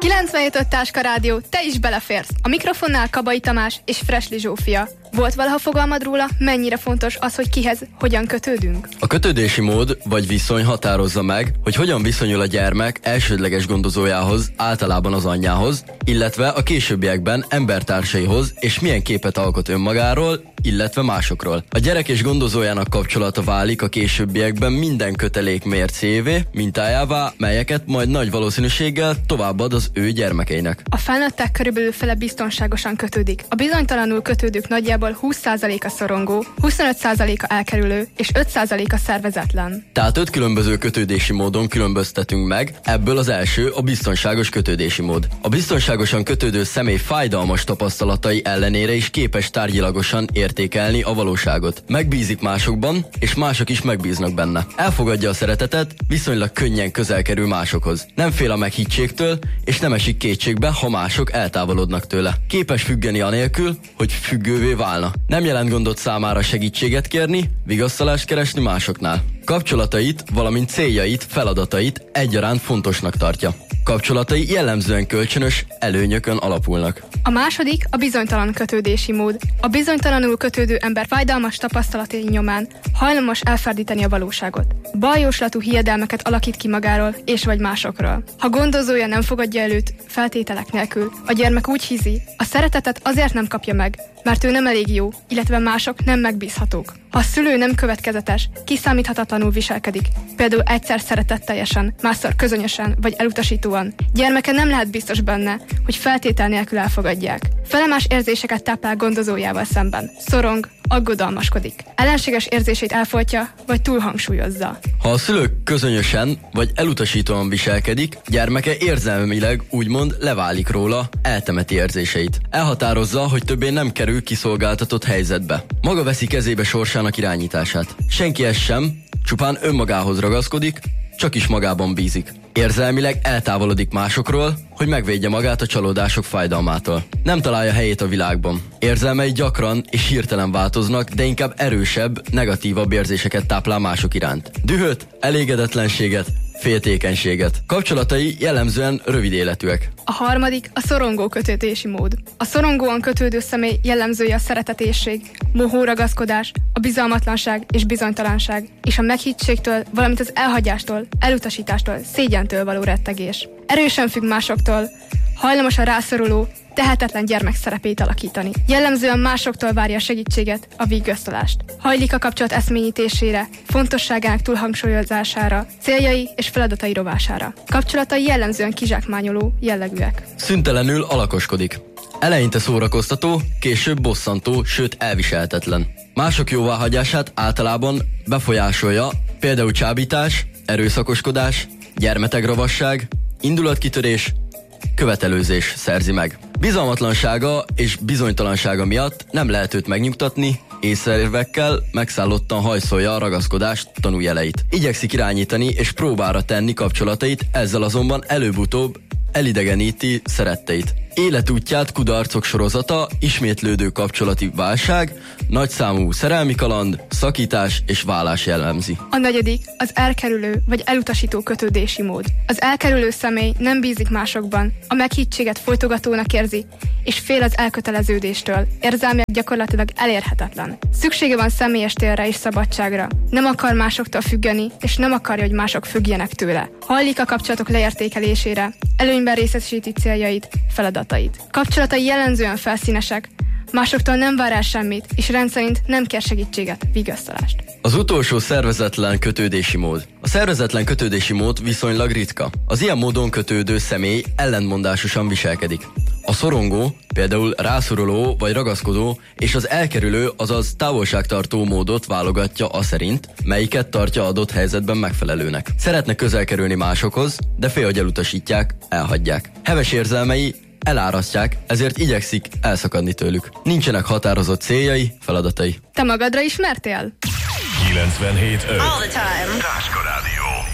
97.5 Táska Rádió, te is beleférsz. A mikrofonnál Kabai Tamás és Fresli Zsófia. Volt valaha fogalmad róla, mennyire fontos az, hogy kihez hogyan kötődünk? A kötődési mód vagy viszony határozza meg, hogy hogyan viszonyul a gyermek elsődleges gondozójához, általában az anyjához, illetve a későbbiekben embertársaihoz, és milyen képet alkot önmagáról, illetve másokról. A gyerek és gondozójának kapcsolata válik a későbbiekben minden kötelék mércévé, mintájává, melyeket majd nagy valószínűséggel továbbad az ő gyermekeinek. A felnőttek körülbelül fele biztonságosan kötődik. A bizonytalanul kötődők nagyjából 20%-a szorongó, 25%-a elkerülő és 5%-a szervezetlen. Tehát 5 különböző kötődési módon különböztetünk meg, ebből az első a biztonságos kötődési mód. A biztonságosan kötődő személy fájdalmas tapasztalatai ellenére is képes tárgyilagosan értékelni a valóságot. Megbízik másokban, és mások is megbíznak benne. Elfogadja a szeretetet, viszonylag könnyen közel kerül másokhoz. Nem fél a meghittségtől, és nem esik kétségbe, ha mások eltávolodnak tőle. Képes függeni anélkül, hogy függővé válna. Nem jelent gondot számára segítséget kérni, vigasztalást keresni másoknál. Kapcsolatait, valamint céljait, feladatait egyaránt fontosnak tartja. Kapcsolatai jellemzően kölcsönös előnyökön alapulnak. A második a bizonytalan kötődési mód. A bizonytalanul kötődő ember fájdalmas tapasztalatai nyomán hajlamos elferdíteni a valóságot. Baljóslatú hiedelmeket alakít ki magáról és vagy másokról. Ha gondozója nem fogadja előtt feltételek nélkül, a gyermek úgy hiszi, a szeretetet azért nem kapja meg, mert ő nem elég jó, illetve mások nem megbízhatók. Ha a szülő nem következetes, kiszámíthatatlanul viselkedik, például egyszer szeretetteljesen, másszor közönösen vagy elutasítóan, gyermeke nem lehet biztos benne, hogy feltétel nélkül elfogadják. Felemás érzéseket táplál gondozójával szemben, szorong, aggodalmaskodik. Ellenséges érzését elfolytja, vagy túlhangsúlyozza. Ha a szülő közönösen vagy elutasítóan viselkedik, gyermeke érzelmileg úgymond leválik róla, eltemeti érzéseit. Elhatározza, hogy többé nem kerül kiszolgáltatott helyzetbe. Maga veszi kezébe sorsának irányítását. Senkihez sem, csupán önmagához ragaszkodik, csak is magában bízik. Érzelmileg eltávolodik másokról, hogy megvédje magát a csalódások fájdalmától. Nem találja helyét a világban. Érzelmei gyakran és hirtelen változnak, de inkább erősebb, negatívabb érzéseket táplál mások iránt. Dühöt, elégedetlenséget, féltékenységet. Kapcsolatai jellemzően rövid életűek. A harmadik a szorongó kötődési mód. A szorongóan kötődő személy jellemzője a szeretetésség, mohó ragaszkodás, a bizalmatlanság és bizonytalanság, és a meghittségtől, valamint az elhagyástól, elutasítástól, szégyentől való rettegés. Erősen függ másoktól, hajlamos a rászoruló, tehetetlen gyermek szerepét alakítani. Jellemzően másoktól várja a segítséget, a vigasztalást. Hajlik a kapcsolat eszményítésére, fontosságának túlhangsúlyozására, céljai és feladatai rovására. Kapcsolatai jellemzően kizsákmányoló jellegűek. Szüntelenül alakoskodik. Eleinte szórakoztató, később bosszantó, sőt elviselhetetlen. Mások jóváhagyását általában befolyásolja, például csábítás, erőszakoskodás, gyermetegravasság, indulatkitörés, követelőzés szerzi meg. Bizalmatlansága és bizonytalansága miatt nem lehet őt megnyugtatni, észrevételekkel megszállottan hajszolja a ragaszkodás tanújeleit. Igyekszik irányítani és próbára tenni kapcsolatait, ezzel azonban előbb-utóbb elidegeníti szeretteit. Életútját kudarcok sorozata, ismétlődő kapcsolati válság, nagyszámú szerelmi kaland, szakítás és válás jellemzi. A negyedik az elkerülő vagy elutasító kötődési mód. Az elkerülő személy nem bízik másokban, a meghittséget folytogatónak érzi, és fél az elköteleződéstől, érzelmileg gyakorlatilag elérhetetlen. Szüksége van személyes térre és szabadságra. Nem akar másoktól függeni, és nem akarja, hogy mások függjenek tőle. Hajlik a kapcsolatok leértékelésére, előnyben részesíti céljait, feladatait. Kapcsolatai jellemzően felszínesek, másoktól nem vár el semmit, és rendszerint nem kér segítséget, vigasztalást. Az utolsó szervezetlen kötődési mód. A szervezetlen kötődési mód viszonylag ritka. Az ilyen módon kötődő személy ellentmondásosan viselkedik. A szorongó, például rászoruló vagy ragaszkodó, és az elkerülő, azaz távolságtartó módot válogatja aszerint, melyiket tartja adott helyzetben megfelelőnek. Szeretne közel kerülni másokhoz, de fél, hogy elutasítják, elhagyják. Heves érzelmei elárasztják, ezért igyekszik elszakadni tőlük. Nincsenek határozott céljai, feladatai. Te magadra ismertél? 97.5 All the time.